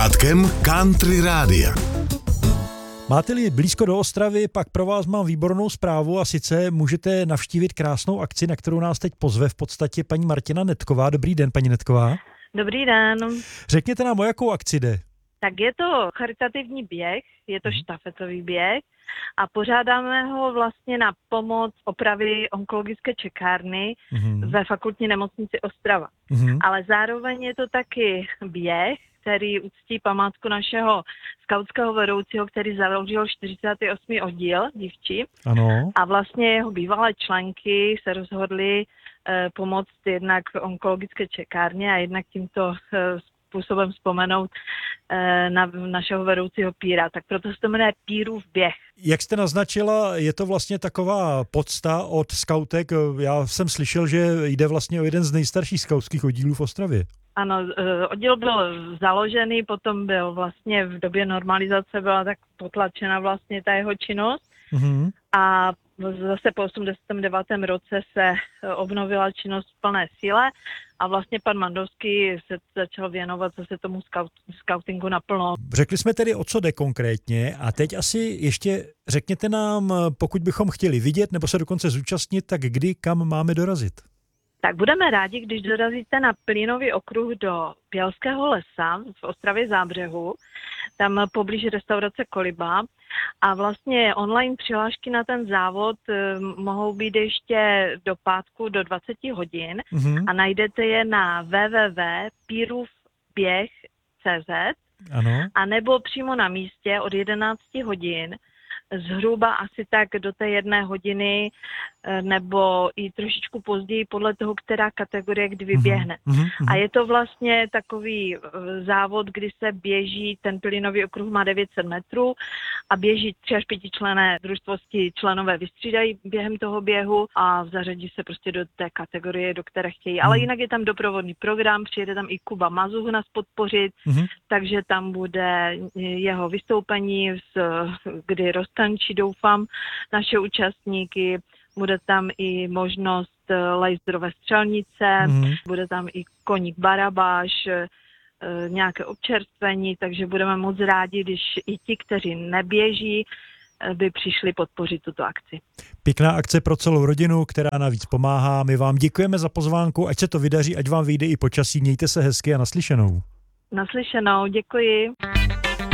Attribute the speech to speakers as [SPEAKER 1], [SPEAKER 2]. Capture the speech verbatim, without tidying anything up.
[SPEAKER 1] sluchátkem Country Rádia.
[SPEAKER 2] Máte-li blízko do Ostravy, pak pro vás mám výbornou zprávu a sice můžete navštívit krásnou akci, na kterou nás teď pozve v podstatě paní Martina Netková. Dobrý den, paní Netková.
[SPEAKER 3] Dobrý den.
[SPEAKER 2] Řekněte nám, o jakou akci jde.
[SPEAKER 3] Tak je to charitativní běh, je to štafetový běh a pořádáme ho vlastně na pomoc opravy onkologické čekárny mm-hmm. ve fakultní nemocnici Ostrava. Mm-hmm. Ale zároveň je to taky běh, který uctí památku našeho skautského vedoucího, který založil čtyřicátý osmý oddíl dívčí.
[SPEAKER 2] Ano.
[SPEAKER 3] A vlastně jeho bývalé členky se rozhodly eh, pomoct jednak onkologické čekárně a jednak tímto eh, způsobem vzpomenout eh, na našeho vedoucího píra. Tak proto se to jmenuje Pírův běh.
[SPEAKER 2] Jak jste naznačila, je to vlastně taková pocta od skautek. Já jsem slyšel, že jde vlastně o jeden z nejstarších skautských oddílů v Ostravě.
[SPEAKER 3] Ano, oddíl byl založený, potom byl vlastně v době normalizace byla tak potlačena vlastně ta jeho činnost mm-hmm. a zase po osmdesátém devátém roce se obnovila činnost v plné síle a vlastně pan Mandovský se začal věnovat zase tomu scout, scoutingu naplno.
[SPEAKER 2] Řekli jsme tedy, o co jde konkrétně a teď asi ještě řekněte nám, pokud bychom chtěli vidět nebo se dokonce zúčastnit, tak kdy, kam máme dorazit?
[SPEAKER 3] Tak budeme rádi, když dorazíte na Plynový okruh do Bělského lesa v Ostravě Zábřehu, tam poblíž restaurace Koliba. A vlastně online přihlášky na ten závod eh, mohou být ještě do pátku do dvacet hodin mm-hmm. a najdete je na w w w tečka pírůvběh tečka c z a nebo přímo na místě od jedenáct hodin. Zhruba asi tak do té jedné hodiny nebo i trošičku později podle toho, která kategorie kdy vyběhne. Mm-hmm. A je to vlastně takový závod, kdy se běží, ten Plynový okruh má devět set metrů a běží tři až pětičlenné družstvosti členové vystřídají během toho běhu a zařadí se prostě do té kategorie, do které chtějí. Mm-hmm. Ale jinak je tam doprovodný program, přijede tam i Kuba Mazuch nás podpořit, mm-hmm. takže tam bude jeho vystoupení, kdy roztančí, doufám, naše účastníky. Bude tam i možnost laserové střelnice, mm. bude tam i koník Barabáš, nějaké občerstvení, takže budeme moc rádi, když i ti, kteří neběží, by přišli podpořit tuto akci.
[SPEAKER 2] Pěkná akce pro celou rodinu, která navíc pomáhá. My vám děkujeme za pozvánku, ať se to vydaří, ať vám vyjde i počasí. Mějte se hezky a naslyšenou.
[SPEAKER 3] Naslyšenou, děkuji.